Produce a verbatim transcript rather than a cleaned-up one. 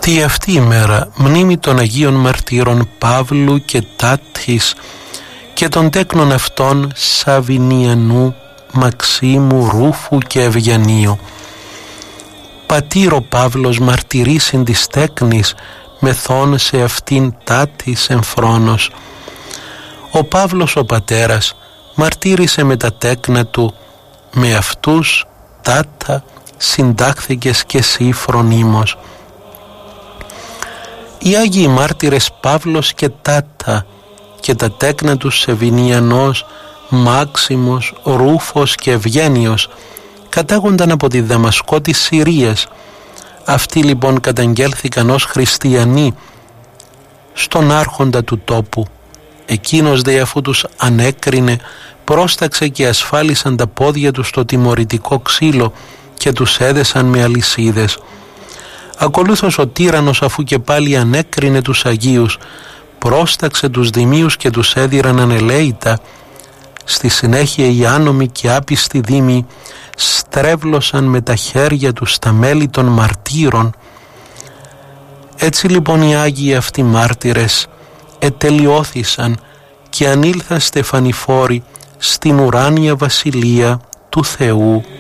Τη αυτή ημέρα μνήμη των Αγίων Μαρτύρων Παύλου και Τάτης και των τέκνων αυτών Σαβινιανού, Μαξίμου, Ρούφου και Ευγενίου. Πατήρ ο Παύλος μαρτυρήσιν της τέκνης μεθών σε αυτήν Τάτης εμφρόνος. Ο Παύλος ο πατέρας μαρτύρησε με τα τέκνα του, με αυτούς Τάτα συντάχθηκες και εσύ φρονίμος. Οι Άγιοι μάρτυρες Παύλος και Τάτα και τα τέκνα τους Σεβινιανός, Μάξιμος, Ρούφος και Ευγένιος κατάγονταν από τη Δαμασκό της Συρίας. Αυτοί λοιπόν καταγγέλθηκαν ως χριστιανοί στον άρχοντα του τόπου. Εκείνος δε αφού τους ανέκρινε, πρόσταξε και ασφάλισαν τα πόδια τους στο τιμωρητικό ξύλο και τους έδεσαν με αλυσίδες. Ακολούθως ο τύραννος, αφού και πάλι ανέκρινε τους Αγίους, πρόσταξε τους δημίους και τους έδιραν ανελαίητα. Στη συνέχεια οι άνομοι και άπιστοι δήμοι στρέβλωσαν με τα χέρια τους τα μέλη των μαρτύρων. Έτσι λοιπόν οι Άγιοι αυτοί μάρτυρες ετελειώθησαν και ανήλθαν στεφανιφόροι στην ουράνια βασιλεία του Θεού.